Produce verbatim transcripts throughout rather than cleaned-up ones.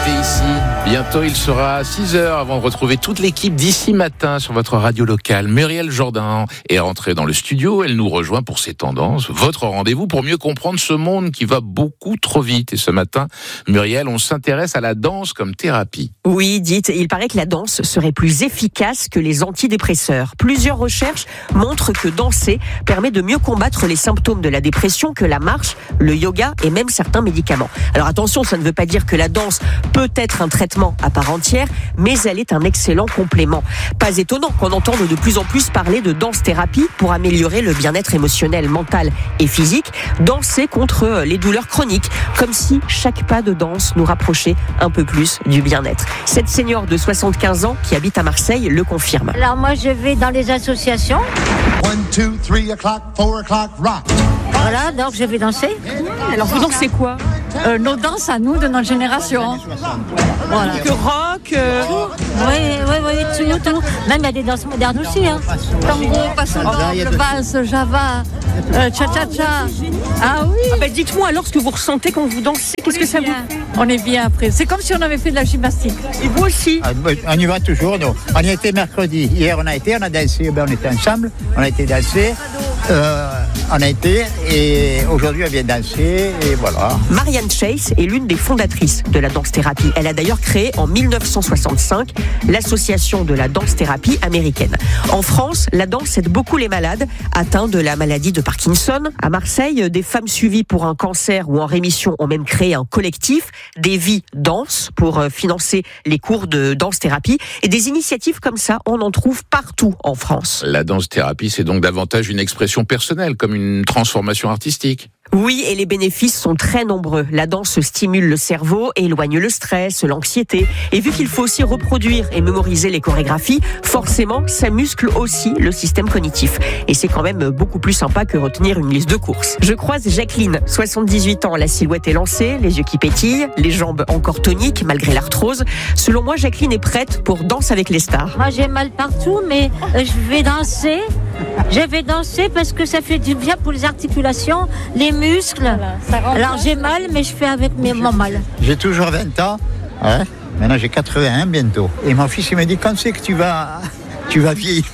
était ici. Bientôt, il sera six heures avant de retrouver toute l'équipe d'ici matin sur votre radio locale. Muriel Jourdain est rentrée dans le studio. Elle nous rejoint pour ses tendances. Votre rendez-vous pour mieux comprendre ce monde qui va beaucoup trop vite. Et ce matin, Muriel, on s'intéresse à la danse comme thérapie. Oui, dites, il paraît que la danse serait plus efficace que les antidépresseurs. Plusieurs recherches montrent que danser permet de mieux combattre les symptômes de la dépression que la marche, le yoga et même certains médicaments. Alors attention, ça ne veut pas dire que la danse peut être un traitement à part entière, mais elle est un excellent complément. Pas étonnant qu'on entende de plus en plus parler de danse-thérapie pour améliorer le bien-être émotionnel, mental et physique, danser contre les douleurs chroniques, comme si chaque pas de danse nous rapprochait un peu plus du bien-être. Cette senior de soixante-quinze ans qui habite à Marseille le confirme. Alors moi je vais dans les associations. One, two, three o'clock, four o'clock, rock. Voilà, donc je vais danser. Alors vous dansez quoi ? Euh, nos danses à nous de notre génération. Voilà. Que rock euh... Oui, oui, oui, tout, tout. Même il y a des danses modernes aussi. Hein. Tango, passe doble, valse, java, euh, cha-cha-cha. Ah oui. Ah ben dites-moi alors ce que vous ressentez quand vous dansez. Qu'est-ce que ça vous fait ? On est bien après. C'est comme si on avait fait de la gymnastique. Et vous aussi ? Ah, on y va toujours, nous. On y était mercredi. Hier, on a été, on a dansé. Ben, on était ensemble. On a été danser. Euh, on a été et aujourd'hui, on vient danser et voilà. Marianne Chase est l'une des fondatrices de la danse-thérapie. Elle a d'ailleurs créé en dix-neuf cent soixante-cinq l'association de la danse-thérapie américaine. En France, la danse aide beaucoup les malades atteints de la maladie de Parkinson. À Marseille, des femmes suivies pour un cancer ou en rémission ont même créé un collectif, Des Vies Danse, pour financer les cours de danse-thérapie. Et des initiatives comme ça, on en trouve partout en France. La danse-thérapie, c'est donc davantage une expression personnelle, comme une transformation artistique. Oui, et les bénéfices sont très nombreux. La danse stimule le cerveau, éloigne le stress, l'anxiété. Et vu qu'il faut aussi reproduire et mémoriser les chorégraphies, forcément, ça muscle aussi le système cognitif. Et c'est quand même beaucoup plus sympa que retenir une liste de courses. Je croise Jacqueline, soixante-dix-huit ans. La silhouette est lancée, les yeux qui pétillent, les jambes encore toniques malgré l'arthrose. Selon moi, Jacqueline est prête pour Danse avec les stars. Moi j'ai mal partout, mais je vais danser. Je vais danser parce que ça fait du bien pour les articulations, les muscles. Alors j'ai mal, mais je fais avec mes mon mal. J'ai toujours vingt ans. Hein? Maintenant, j'ai quatre-vingt-un bientôt. Et mon fils, il me dit, quand c'est que tu vas, tu vas vieillir?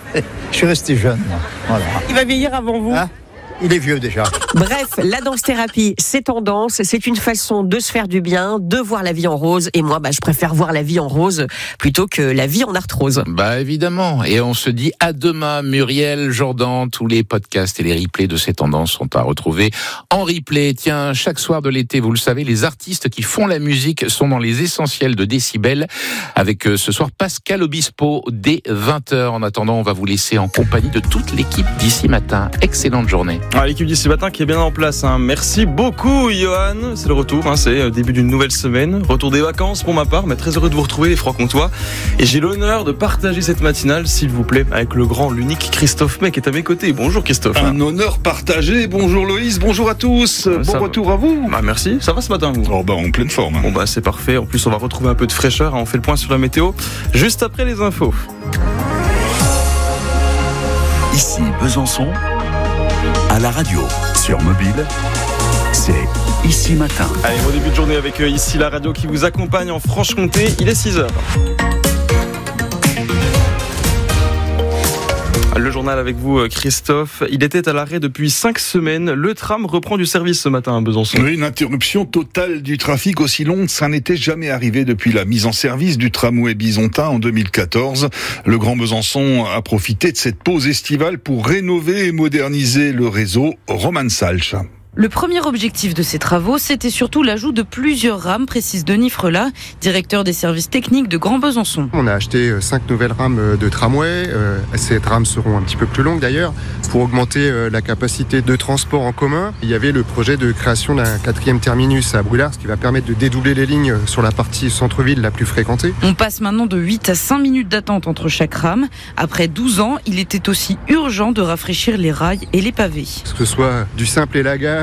Je suis resté jeune. Voilà. Il va vieillir avant vous. Hein? Il est vieux déjà. Bref, la danse-thérapie, c'est tendance, c'est une façon de se faire du bien, de voir la vie en rose. Et moi, bah, je préfère voir la vie en rose plutôt que la vie en arthrose. Bah évidemment. Et on se dit à demain, Muriel Jourdain. Tous les podcasts et les replays de ces tendances sont à retrouver en replay. Tiens, chaque soir de l'été, vous le savez, les artistes qui font la musique sont dans les essentiels de Décibel. Avec euh, ce soir Pascal Obispo dès vingt heures. En attendant, on va vous laisser en compagnie de toute l'équipe d'ici matin. Excellente journée. Ah, l'équipe d'ici matin qui est bien en place. Hein. Merci beaucoup, Johan. C'est le retour. Hein. C'est le début d'une nouvelle semaine. Retour des vacances pour ma part. Mais très heureux de vous retrouver, les Francs-Comtois. Et j'ai l'honneur de partager cette matinale, s'il vous plaît, avec le grand, l'unique Christophe May qui est à mes côtés. Bonjour, Christophe. Un honneur partagé. Bonjour, Loïs. Bonjour à tous. Euh, bon ça retour va. à vous. Bah, merci. Ça va ce matin, vous? Oh, bah, en pleine forme. Hein. Bon, bah, c'est parfait. En plus, on va retrouver un peu de fraîcheur. Hein. On fait le point sur la météo juste après les infos. Ici, Besançon. À la radio, sur mobile, c'est Ici Matin. Allez, au début de journée avec euh, Ici la radio qui vous accompagne en Franche-Comté. Il est six heures. Le journal avec vous, Christophe. Il était à l'arrêt depuis cinq semaines. Le tram reprend du service ce matin à Besançon. Oui, une interruption totale du trafic aussi longue, ça n'était jamais arrivé depuis la mise en service du tramway bisontin en deux mille quatorze. Le Grand Besançon a profité de cette pause estivale pour rénover et moderniser le réseau. Roman Salch. Le premier objectif de ces travaux, c'était surtout l'ajout de plusieurs rames, précise Denis Frelat, directeur des services techniques de Grand Besançon. On a acheté cinq nouvelles rames de tramway. Ces rames seront un petit peu plus longues d'ailleurs, pour augmenter la capacité de transport en commun. Il y avait le projet de création d'un quatrième terminus à Brûlard, ce qui va permettre de dédoubler les lignes sur la partie centre-ville la plus fréquentée. On passe maintenant de huit à cinq minutes d'attente entre chaque rame. Après douze ans, il était aussi urgent de rafraîchir les rails et les pavés. Que ce soit du simple élagage,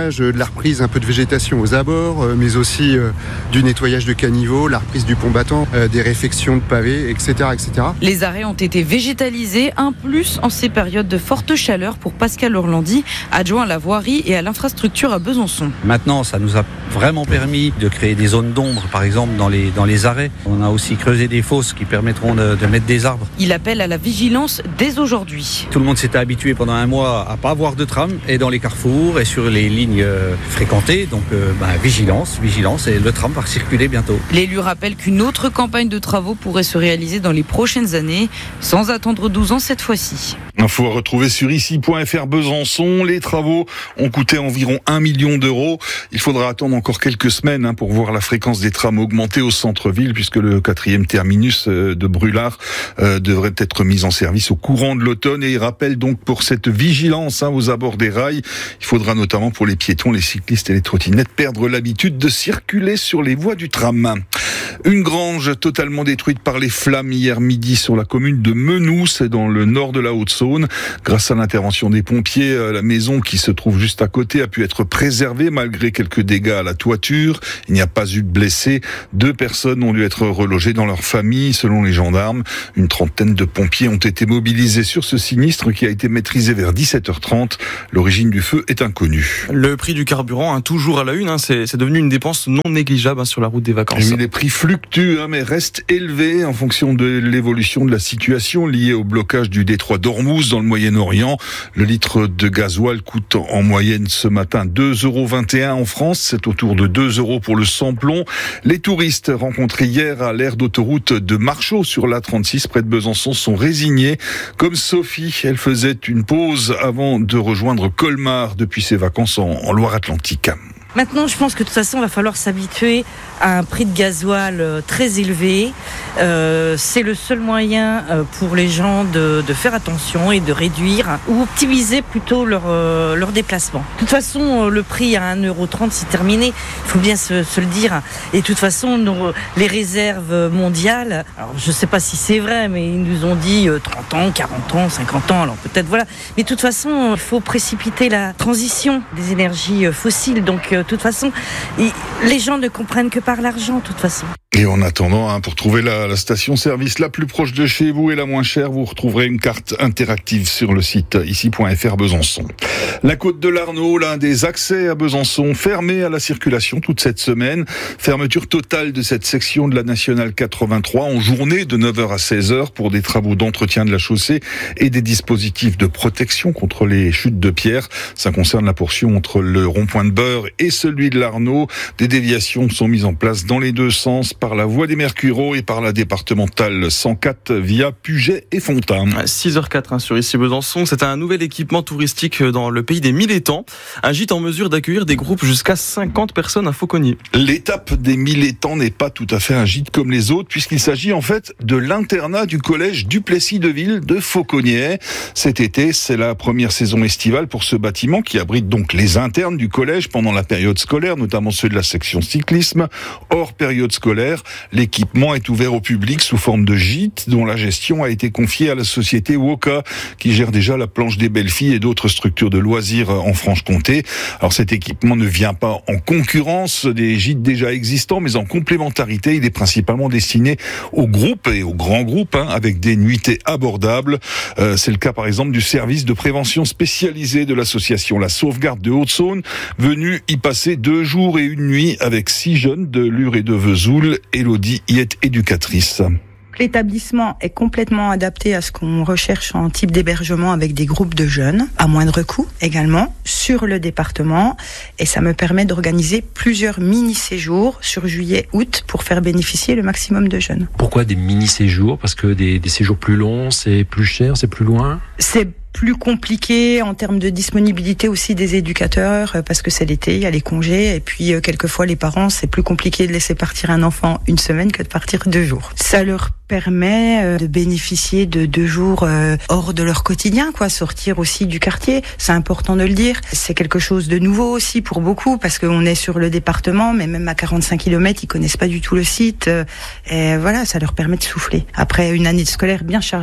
nettoyage, de la reprise un peu de végétation aux abords, mais aussi du nettoyage de caniveaux, la reprise du pont battant, des réfections de pavés, et cetera, et cetera. Les arrêts ont été végétalisés, un plus en ces périodes de forte chaleur pour Pascal Orlandi, adjoint à la voirie et à l'infrastructure à Besançon. Maintenant, ça nous a vraiment permis de créer des zones d'ombre, par exemple, dans les, dans les arrêts. On a aussi creusé des fosses qui permettront de, de mettre des arbres. Il appelle à la vigilance dès aujourd'hui. Tout le monde s'était habitué pendant un mois à pas avoir de tram, et dans les carrefours et sur les lignes fréquentées. Donc, euh, bah, vigilance, vigilance, et le tram va circuler bientôt. L'élu rappelle qu'une autre campagne de travaux pourrait se réaliser dans les prochaines années, sans attendre douze ans cette fois-ci. Info à retrouver sur ici point f r Besançon. Les travaux ont coûté environ un million d'euros. Il faudra attendre encore quelques semaines hein, pour voir la fréquence des trams augmenter au centre-ville, puisque le quatrième terminus de Brulard euh, devrait être mis en service au courant de l'automne. Et il rappelle donc pour cette vigilance hein, aux abords des rails, il faudra notamment pour les piétons, les cyclistes et les trottinettes perdre l'habitude de circuler sur les voies du tram. Une grange totalement détruite par les flammes hier midi sur la commune de Menou, c'est dans le nord de la Haute-Saône. Grâce à l'intervention des pompiers, la maison qui se trouve juste à côté a pu être préservée malgré quelques dégâts à la toiture. Il n'y a pas eu de blessés. Deux personnes ont dû être relogées dans leur famille, selon les gendarmes. Une trentaine de pompiers ont été mobilisés sur ce sinistre qui a été maîtrisé vers dix-sept heures trente. L'origine du feu est inconnue. Le prix du carburant, hein, toujours à la une, hein, c'est, c'est devenu une dépense non négligeable hein, sur la route des vacances. Et les prix fluctuent, hein, mais restent élevés en fonction de l'évolution de la situation liée au blocage du détroit d'Ormuz dans le Moyen-Orient. Le litre de gasoil coûte en moyenne ce matin deux euros vingt et un en France. C'est autour de deux euros pour le sans-plomb. Les touristes rencontrés hier à l'aire d'autoroute de Marchaux sur l'A trente-six près de Besançon sont résignés. Comme Sophie, elle faisait une pause avant de rejoindre Colmar depuis ses vacances en, en Loire-Atlantique. Maintenant, je pense que de toute façon, il va falloir s'habituer à un prix de gasoil très élevé. Euh, c'est le seul moyen pour les gens de, de faire attention et de réduire ou optimiser plutôt leur, euh, leur déplacement. De toute façon, le prix à un euro trente, c'est terminé. Il faut bien se, se le dire. Et de toute façon, nos, les réserves mondiales, alors je ne sais pas si c'est vrai, mais ils nous ont dit trente ans, quarante ans, cinquante ans. Alors peut-être voilà. Mais de toute façon, il faut précipiter la transition des énergies fossiles. Donc, de toute façon, les gens ne comprennent que par l'argent, de toute façon. Et en attendant, hein, pour trouver la, la station-service la plus proche de chez vous et la moins chère, vous retrouverez une carte interactive sur le site ici point f r Besançon. La côte de l'Arnaud, l'un des accès à Besançon, fermé à la circulation toute cette semaine. Fermeture totale de cette section de la nationale quatre-vingt-trois en journée de neuf heures à seize heures pour des travaux d'entretien de la chaussée et des dispositifs de protection contre les chutes de pierres. Ça concerne la portion entre le rond-point de Beurre et celui de l'Arnaud. Des déviations sont mises en place dans les deux sens par la voie des Mercureaux et par la départementale cent quatre via Puget et Fontaine. six heures quatre hein, sur ici Besançon, c'est un nouvel équipement touristique dans le pays des mille étangs. Un gîte en mesure d'accueillir des groupes jusqu'à cinquante personnes à Fauconnier. L'étape des mille étangs n'est pas tout à fait un gîte comme les autres, puisqu'il s'agit en fait de l'internat du collège Duplessis-de-Ville de Fauconnier. Cet été, c'est la première saison estivale pour ce bâtiment qui abrite donc les internes du collège pendant la période scolaire, notamment ceux de la section cyclisme. Hors période scolaire, l'équipement est ouvert au public sous forme de gîte dont la gestion a été confiée à la société Woka qui gère déjà la planche des belles filles et d'autres structures de loisirs en Franche-Comté. Alors cet équipement ne vient pas en concurrence des gîtes déjà existants, mais en complémentarité. Il est principalement destiné aux groupes et aux grands groupes hein, avec des nuitées abordables. Euh, c'est le cas par exemple du service de prévention spécialisé de l'association La Sauvegarde de Haute-Saône, venu y passer deux jours et une nuit avec six jeunes de Lure et de Vesoul. Élodie y est éducatrice. L'établissement est complètement adapté à ce qu'on recherche en type d'hébergement avec des groupes de jeunes, à moindre coût également, sur le département. Et ça me permet d'organiser plusieurs mini-séjours sur juillet-août pour faire bénéficier le maximum de jeunes. Pourquoi des mini-séjours ? Parce que des, des séjours plus longs, c'est plus cher, c'est plus loin ? C'est plus compliqué en termes de disponibilité aussi des éducateurs parce que c'est l'été, il y a les congés et puis euh, quelquefois les parents, c'est plus compliqué de laisser partir un enfant une semaine que de partir deux jours. Ça leur permet euh, de bénéficier de deux jours euh, hors de leur quotidien, quoi, sortir aussi du quartier, c'est important de le dire. C'est quelque chose de nouveau aussi pour beaucoup parce qu'on est sur le département, mais même à quarante-cinq kilomètres, ils connaissent pas du tout le site euh, et voilà, ça leur permet de souffler après une année scolaire bien chargée.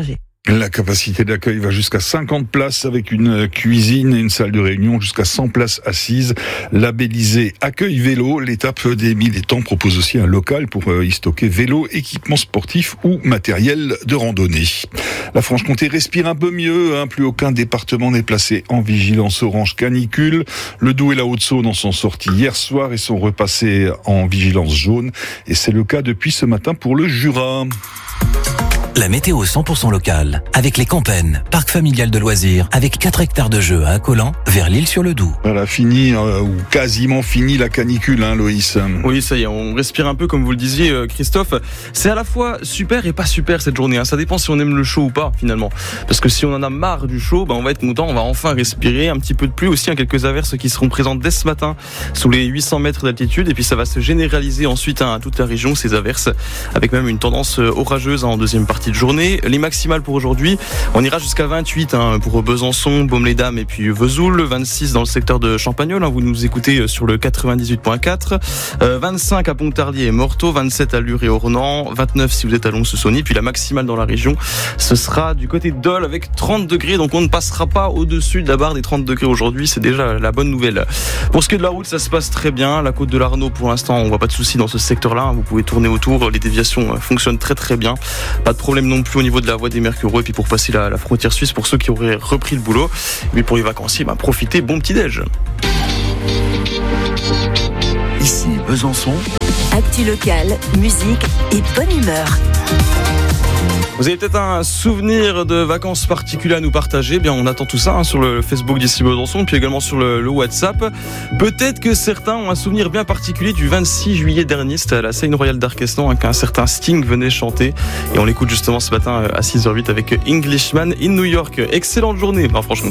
La capacité d'accueil va jusqu'à cinquante places avec une cuisine et une salle de réunion, jusqu'à cent places assises. Labellisé Accueil Vélo, l'étape des mille étangs propose aussi un local pour y stocker vélo, équipements sportifs ou matériel de randonnée. La Franche-Comté respire un peu mieux, hein, plus aucun département n'est placé en vigilance orange canicule. Le Doubs et la Haute-Saône en sont sortis hier soir et sont repassés en vigilance jaune. Et c'est le cas depuis ce matin pour le Jura. La météo cent pour cent locale, avec les Campennes, parc familial de loisirs, avec quatre hectares de jeux à Accolan, vers l'Île-sur-le-Doubs. Voilà, fini, euh, ou quasiment fini la canicule, hein, Loïs. Oui, ça y est, on respire un peu, comme vous le disiez, Christophe. C'est à la fois super et pas super cette journée, hein. Ça dépend si on aime le chaud ou pas, finalement. Parce que si on en a marre du chaud, ben, on va être content, on va enfin respirer. Un petit peu de pluie aussi, hein, quelques averses qui seront présentes dès ce matin, sous les huit cents mètres d'altitude. Et puis ça va se généraliser ensuite, hein, à toute la région, ces averses, avec même une tendance orageuse, hein, en deuxième partie de journée. Les maximales pour aujourd'hui, on ira jusqu'à vingt-huit, hein, pour Besançon, Baume-les-Dames et puis Vesoul, vingt-six dans le secteur de Champagnole, hein, vous nous écoutez sur le quatre-vingt-dix-huit virgule quatre, euh, vingt-cinq à Pontarlier et Morteau, vingt-sept à Lure et Ornans, vingt-neuf si vous êtes à Lons-le-Saunier, puis la maximale dans la région, ce sera du côté de Dole avec trente degrés, donc on ne passera pas au-dessus de la barre des trente degrés aujourd'hui, c'est déjà la bonne nouvelle. Pour ce qui est de la route, ça se passe très bien, la côte de l'Arnaud pour l'instant, on voit pas de soucis dans ce secteur-là, hein, vous pouvez tourner autour, les déviations fonctionnent très très bien, pas de problème non plus au niveau de la voie des Mercureaux, et puis pour passer la, la frontière suisse pour ceux qui auraient repris le boulot, mais pour les vacanciers, bah, profitez, bon petit déj. Ici Besançon. Actu locale, musique et bonne humeur. Vous avez peut-être un souvenir de vacances particuliers à nous partager. Eh bien, on attend tout ça, hein, sur le Facebook d'Ici Besançon, puis également sur le, le WhatsApp. Peut-être que certains ont un souvenir bien particulier du vingt-six juillet dernier. C'était à la scène royale d'Arquestan, hein, qu'un certain Sting venait chanter. Et on l'écoute justement ce matin à six heures huit avec Englishman in New York. Excellente journée, ben, franchement.